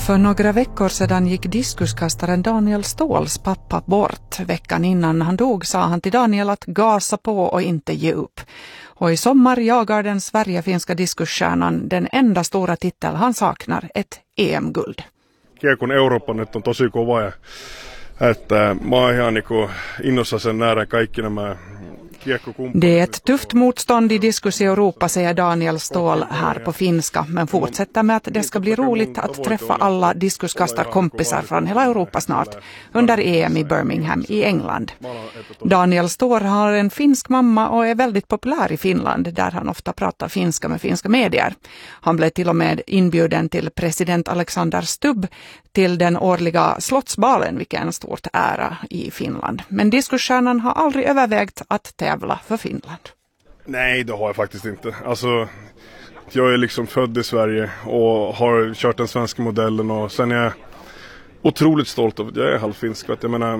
För några veckor sedan gick diskuskastaren Daniel Ståhls pappa bort. Veckan innan han dog sa han till Daniel att gasa på och inte ge upp. Och i sommar jagar den Sverige-finska diskusstjärnan den enda stora titel han saknar, ett EM-guld. Kiekon Eurooppa nyt on tosi kova ja että mä oon ihan niinku innossa sen nähdä kaikki nämä. Det är ett tufft motstånd i diskus i Europa, säger Daniel Ståhl här på finska, men fortsätter med att det ska bli roligt att träffa alla diskuskastarkompisar från hela Europa snart under EM i Birmingham i England. Daniel Ståhl har en finsk mamma och är väldigt populär i Finland där han ofta pratar finska med finska medier. Han blev till och med inbjuden till president Alexander Stubb till den årliga slottsbalen, vilket är en stort ära i Finland. Men diskusstjärnan har aldrig övervägt att tävla för Finland. Nej, det har jag faktiskt inte. Alltså, jag är liksom född i Sverige och har kört den svenska modellen och sen är jag otroligt stolt över att jag är halvfinsk. Jag menar,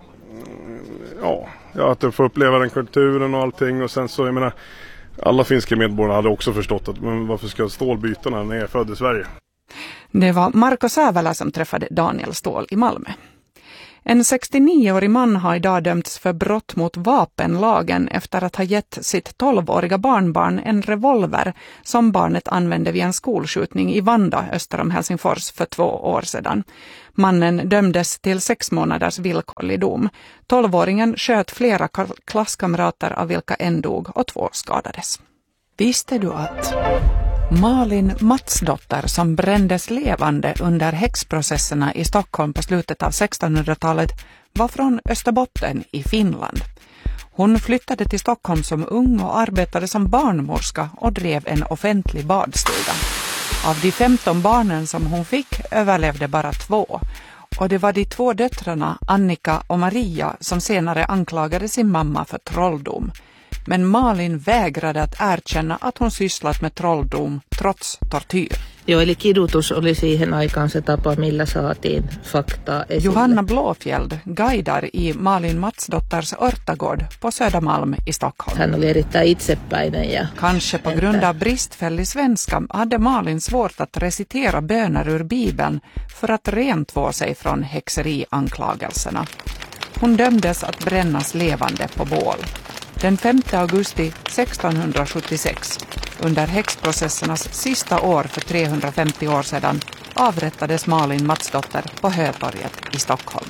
att jag får uppleva den kulturen och allting och sen så, jag menar, alla finska medborgare hade också förstått att men varför ska Ståhl byta när han är född i Sverige? Det var Marko Sävälä som träffade Daniel Ståhl i Malmö. En 69-årig man har idag dömts för brott mot vapenlagen efter att ha gett sitt 12-åriga barnbarn en revolver som barnet använde vid en skolskjutning i Vanda öster om Helsingfors för 2 år sedan. Mannen dömdes till 6 månaders villkorlig dom. 12-åringen sköt flera klasskamrater av vilka en dog och 2 skadades. Visste du att Malin Matsdotter, som brändes levande under häxprocesserna i Stockholm på slutet av 1600-talet, var från Österbotten i Finland. Hon flyttade till Stockholm som ung och arbetade som barnmorska och drev en offentlig badstuga. Av de 15 barnen som hon fick överlevde bara 2. Och det var de 2 döttrarna, Annika och Maria, som senare anklagade sin mamma för trolldom. Men Malin vägrade att erkänna att hon sysslat med trolldom trots tortyr. Joo, eli kidutus oli siihen aikaan se tapa, millä saatiin faktaa esille. Johanna Blåfjeld guidar i Malin Matsdotters örtagård på Södermalm i Stockholm. Hän oli erittäin itsepäinen ja kanske på grund av bristfällig svenska hade Malin svårt att recitera böner ur Bibeln för att rentvå sig från häxerianklagelserna. Hon dömdes att brännas levande på bål. Den 5 augusti 1676, under häxprocessernas sista år för 350 år sedan, avrättades Malin Matsdotter på Hötorget i Stockholm.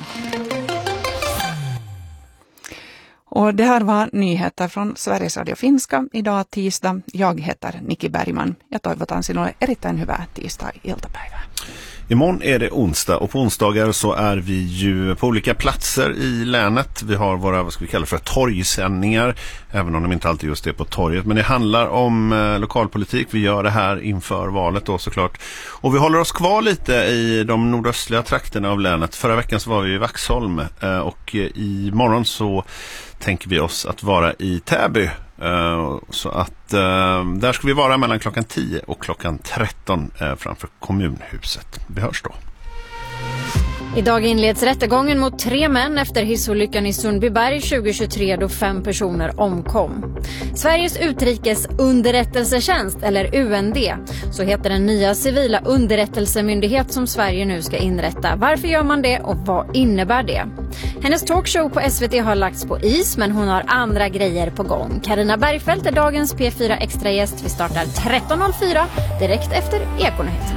Och det här var nyheter från Sveriges Radio Finska idag tisdag. Jag heter Nikki Bergman. Jag toivotan sinulle erittäin hyvää tiistai-iltapäivää. Imorgon är det onsdag och på onsdagar så är vi ju på olika platser i länet. Vi har våra, vad ska vi kalla för, torgsändningar, även om de inte alltid just är på torget. Men det handlar om lokalpolitik. Vi gör det här inför valet då såklart. Och vi håller oss kvar lite i de nordöstliga trakterna av länet. Förra veckan så var vi i Vaxholm och imorgon så tänker vi oss att vara i Täby. Så att där ska vi vara mellan klockan 10 och klockan 13 framför kommunhuset. Vi hörs då. Idag inleds rättegången mot 3 män efter hissolyckan i Sundbyberg 2023 då 5 personer omkom. Sveriges utrikesunderrättelsetjänst, eller UND, så heter den nya civila underrättelsemyndighet som Sverige nu ska inrätta. Varför gör man det och vad innebär det? Hennes talkshow på SVT har lagts på is, men hon har andra grejer på gång. Carina Bergfeldt är dagens P4 extragäst. Vi startar 13.04 direkt efter Ekonyheterna.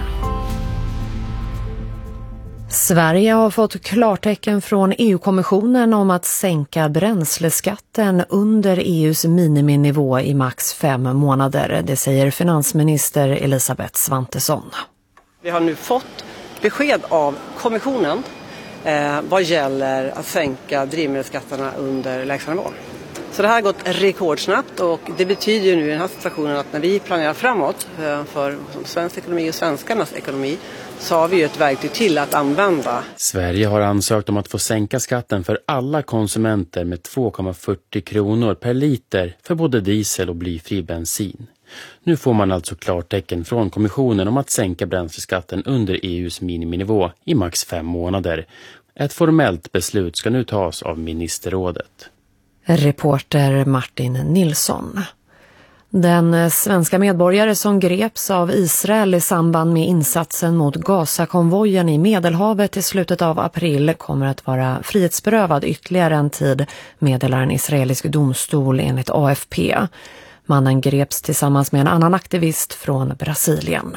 Sverige har fått klartecken från EU-kommissionen om att sänka bränsleskatten under EUs miniminivå i max 5 månader. Det säger finansminister Elisabeth Svantesson. Vi har nu fått besked av kommissionen vad gäller att sänka drivmedelsskatterna under lägstanivån. Så det här har gått rekordsnabbt och det betyder ju nu i den här situationen att när vi planerar framåt för svensk ekonomi och svenskarnas ekonomi så har vi ju ett verktyg till att använda. Sverige har ansökt om att få sänka skatten för alla konsumenter med 2,40 kronor per liter för både diesel och blyfri bensin. Nu får man alltså klartecken från kommissionen om att sänka bränsleskatten under EUs miniminivå i max 5 månader. Ett formellt beslut ska nu tas av ministerrådet. Reporter Martin Nilsson. Den svenska medborgare som greps av Israel i samband med insatsen mot Gaza-konvojen i Medelhavet i slutet av april kommer att vara frihetsberövad ytterligare en tid, meddelar en israelisk domstol enligt AFP. Mannen greps tillsammans med en annan aktivist från Brasilien.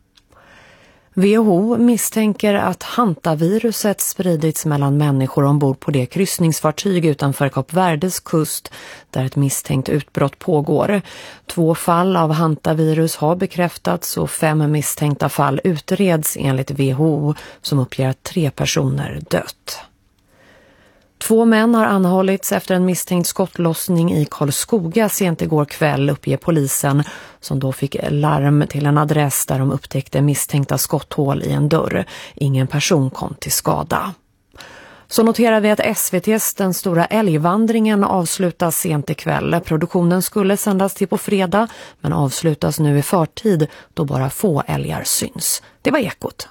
WHO misstänker att hantaviruset spridits mellan människor ombord på det kryssningsfartyg utanför Kap Verdes kust där ett misstänkt utbrott pågår. 2 fall av hantavirus har bekräftats och 5 misstänkta fall utreds enligt WHO som uppger att 3 personer dött. 2 män har anhållits efter en misstänkt skottlossning i Karlskoga sent igår kväll, uppger polisen, som då fick larm till en adress där de upptäckte misstänkta skotthål i en dörr. Ingen person kom till skada. Så noterar vi att SVT:s Den stora älgvandringen avslutas sent ikväll. Produktionen skulle sändas till på fredag men avslutas nu i förtid då bara få älgar syns. Det var Ekot.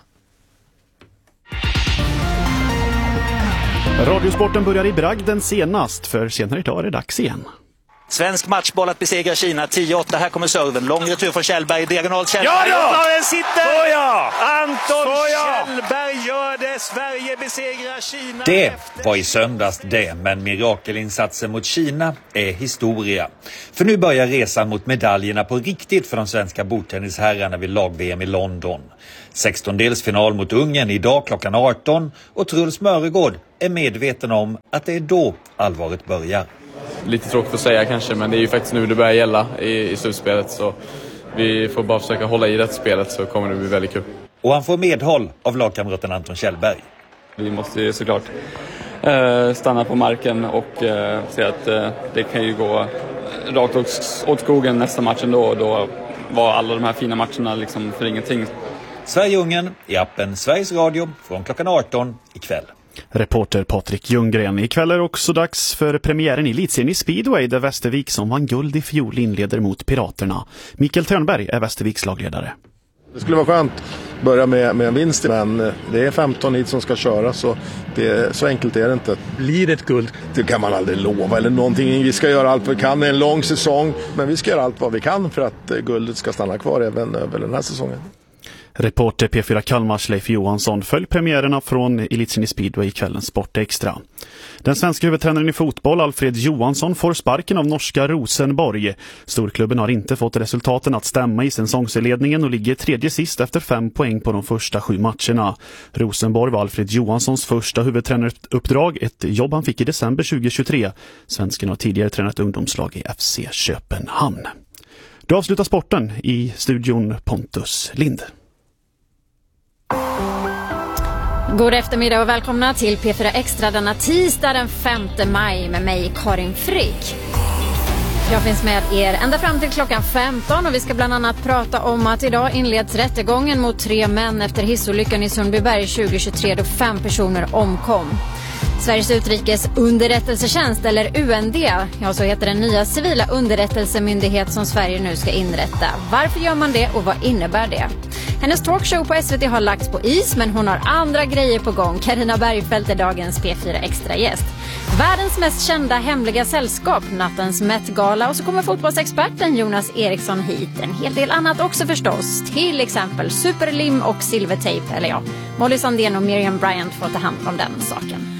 Radiosporten börjar i bragden senast, för senare idag är det dags igen. Svensk matchboll att besegra Kina, 10-8, här kommer serven. Lång retur från Kjellberg, diagonal Kjellberg. Ja då! Den sitter! Anton Kjellberg gör det, Sverige besegrar Kina. Det var i söndags det, men mirakelinsatsen mot Kina är historia. För nu börjar resan mot medaljerna på riktigt för de svenska bordtennisherrarna vid lag-VM i London. 16-delsfinal mot Ungern idag klockan 18 och Truls Mörregård är medveten om att det är då allvaret börjar. Lite tråkigt att säga kanske, men det är ju faktiskt nu det börjar gälla i slutspelet, så vi får bara försöka hålla i det spelet så kommer det bli väldigt kul. Och han får medhåll av lagkamraten Anton Kjellberg. Vi måste ju såklart stanna på marken och se att det kan ju gå rakt åt skogen nästa match ändå, och då var alla de här fina matcherna liksom för ingenting. Sverige-Ungern i appen Sveriges Radio från klockan 18 ikväll. Reporter Patrik Ljunggren. Ikväll är också dags för premiären i elitserien i Speedway där Västervik som vann guld i fjol inleder mot Piraterna. Mikael Törnberg är Västerviks lagledare. Det skulle vara skönt att börja med en vinst, men det är 15 hit som ska köra, så så enkelt är det inte. Blir det ett guld? Det kan man aldrig lova eller någonting. Vi ska göra allt vi kan, det är en lång säsong, men vi ska göra allt vad vi kan för att guldet ska stanna kvar även över den här säsongen. Reporter P4 Kalmars Leif Johansson följ premiärerna från elitserien i Speedway i kvällens Sportextra. Den svenska huvudtränaren i fotboll Alfred Johansson får sparken av norska Rosenborg. Storklubben har inte fått resultaten att stämma i säsongsledningen och ligger 3:e sist efter 5 poäng på de första 7 matcherna. Rosenborg var Alfred Johanssons första huvudtränaruppdrag, ett jobb han fick i december 2023. Svensken har tidigare tränat ungdomslag i FC Köpenhamn. Då avslutar sporten i studion Pontus Lind. God eftermiddag och välkomna till P4 Extra denna tisdag den 5 maj med mig Karin Frick. Jag finns med er ända fram till klockan 15 och vi ska bland annat prata om att idag inleds rättegången mot 3 män efter hissolyckan i Sundbyberg 2023 då 5 personer omkom. Sveriges utrikes underrättelsetjänst eller UND, ja så heter den nya civila underrättelsemyndighet som Sverige nu ska inrätta. Varför gör man det och vad innebär det? Hennes talkshow på SVT har lagts på is men hon har andra grejer på gång. Carina Bergfeldt är dagens P4 Extra gäst. Världens mest kända hemliga sällskap, nattens Met-gala och så kommer fotbollsexperten Jonas Eriksson hit. En hel del annat också förstås, till exempel superlim och silvertejp, eller ja, Molly Sandén och Miriam Bryant får ta hand om den saken.